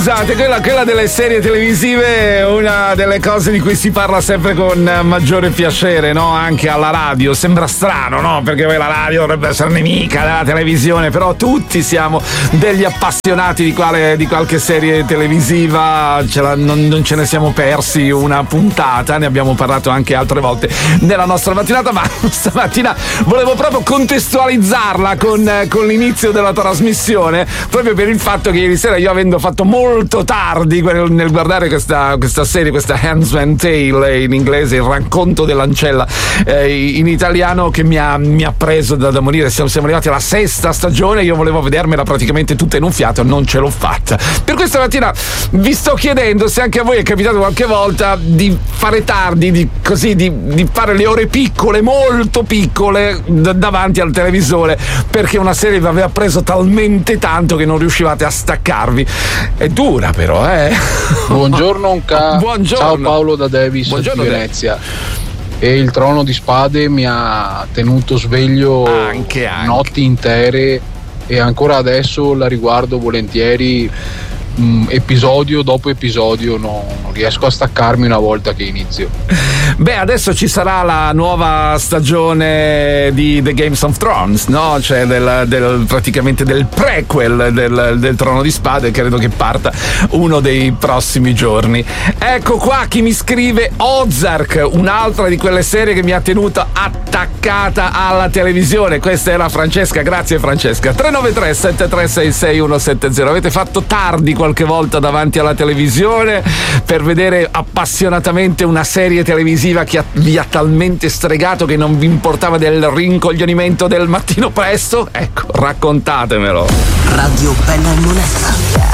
scusate, quella delle serie televisive è una delle cose di cui si parla sempre con maggiore piacere, no? Anche alla radio. Sembra strano, no? Perché poi la radio dovrebbe essere nemica della televisione, però tutti siamo degli appassionati di qualche serie televisiva. Non ce ne siamo persi una puntata, ne abbiamo parlato anche altre volte nella nostra mattinata, ma stamattina volevo proprio contestualizzarla con l'inizio della trasmissione, proprio per il fatto che ieri sera, io avendo fatto molto tardi nel guardare questa serie, questa Handmaid's Tale in inglese, il racconto dell'ancella in italiano, che mi ha preso da morire. Siamo arrivati alla 6ª stagione, io volevo vedermela praticamente tutta in un fiato, non ce l'ho fatta. Per questa mattina vi sto chiedendo se anche a voi è capitato qualche volta di fare tardi, di fare le ore piccole, molto piccole, davanti al televisore, perché una serie vi aveva preso talmente tanto che non riuscivate a staccarvi. È dura però, Buongiorno Buongiorno. Ciao Paolo da Davis di Venezia. E il Trono di Spade mi ha tenuto sveglio anche. Notti intere, e ancora adesso la riguardo volentieri, episodio dopo episodio. Non riesco a staccarmi una volta che inizio. Beh, adesso ci sarà la nuova stagione di The Games of Thrones, no? Cioè praticamente del prequel del Trono di Spade, credo che parta uno dei prossimi giorni. Ecco qua chi mi scrive: Ozark, un'altra di quelle serie che mi ha tenuto attaccata alla televisione. Questa era Francesca, grazie Francesca. 393 7366 170. Avete fatto tardi qualche volta davanti alla televisione per vedere appassionatamente una serie televisiva che vi ha talmente stregato che non vi importava del rincoglionimento del mattino presto? Ecco, raccontatemelo. Radio Bella e Monella.